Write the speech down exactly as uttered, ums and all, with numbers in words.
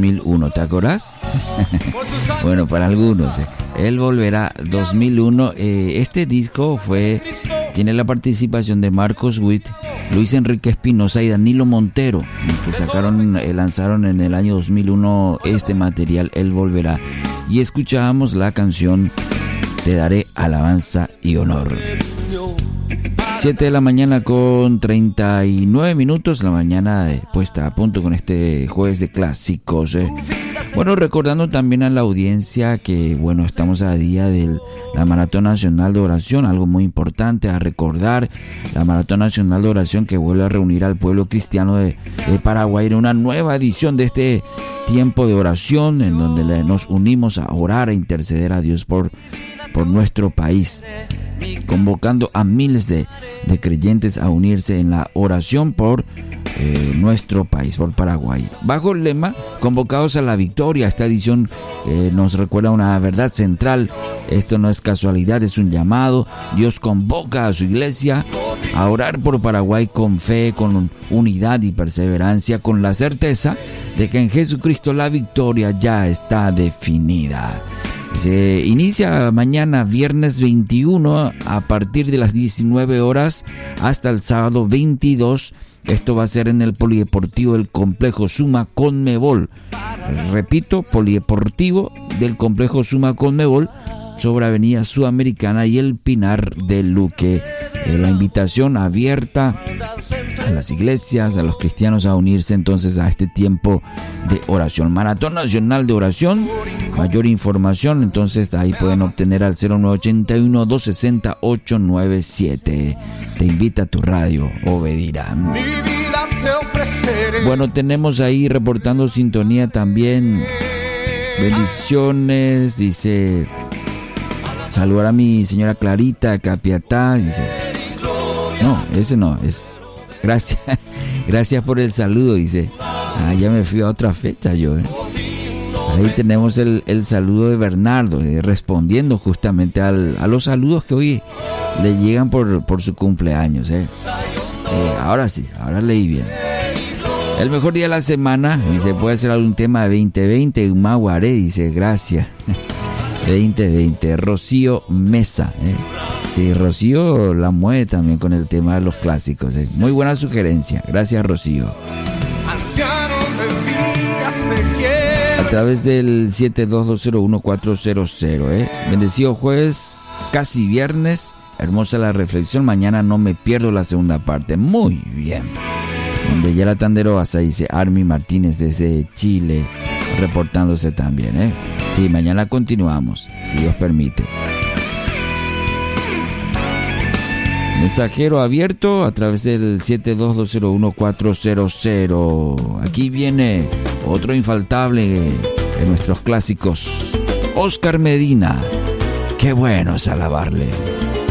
mil uno, ¿te acordás? Bueno, para algunos, eh. Él volverá dos mil uno. Eh, este disco fue tiene la participación de Marcos Witt, Luis Enrique Espinosa y Danilo Montero, que sacaron, eh, lanzaron en el año dos mil uno este material, Él volverá. Y escuchábamos la canción Te daré alabanza y honor. siete de la mañana con treinta y nueve minutos, la mañana eh, puesta a punto con este jueves de clásicos. Eh. Bueno, recordando también a la audiencia que, bueno, estamos a día de la Maratón Nacional de Oración, algo muy importante a recordar, la Maratón Nacional de Oración que vuelve a reunir al pueblo cristiano de, de Paraguay en una nueva edición de este tiempo de oración, en donde le, nos unimos a orar e interceder a Dios por, por nuestro país, convocando a miles de, de creyentes a unirse en la oración por eh, nuestro país, por Paraguay. Bajo el lema, convocados a la victoria, esta edición eh, nos recuerda una verdad central. Esto no es casualidad, es un llamado. Dios convoca a su iglesia a orar por Paraguay con fe, con unidad y perseverancia, con la certeza de que en Jesucristo la victoria ya está definida. Se inicia mañana viernes veintiuno a partir de las diecinueve horas hasta el sábado veintidós. Esto va a ser en el Polideportivo del Complejo Suma Conmebol. Repito, Polideportivo del Complejo Suma Conmebol, sobre Avenida Sudamericana y el Pinar de Luque. Eh, la invitación abierta a las iglesias, a los cristianos a unirse entonces a este tiempo de oración. Maratón Nacional de Oración. Mayor información entonces ahí pueden obtener al cero nueve ocho uno, dos seis cero, ocho nueve siete. Te invita a tu radio, Obedirá. Bueno, tenemos ahí reportando sintonía también. Bendiciones, dice... Saludar a mi señora Clarita Capiatá, dice. No, ese no, es. Gracias, gracias por el saludo, dice. Ah, ya me fui a otra fecha yo. Eh. Ahí tenemos el, el saludo de Bernardo, eh, respondiendo justamente al, a los saludos que hoy le llegan por, por su cumpleaños. Eh. Eh, ahora sí, ahora leí bien. El mejor día de la semana, dice, puede ser algún tema de veinte veinte, un maguaré, dice, gracias. veinte veinte, Rocío Mesa, ¿eh? Sí, Rocío la mueve también con el tema de los clásicos, ¿eh? Muy buena sugerencia, gracias Rocío. A través del siete dos dos cero uno cuatro cero cero, ¿eh? Bendecido jueves, casi viernes, hermosa la reflexión, mañana no me pierdo la segunda parte, muy bien. Donde ya la Tanderoasa, dice Armi Martínez desde Chile, reportándose también, ¿eh? Sí, mañana continuamos, si Dios permite. Mensajero abierto a través del siete dos dos cero uno cuatro cero cero. Aquí viene otro infaltable de nuestros clásicos, Oscar Medina. Qué bueno es alabarle.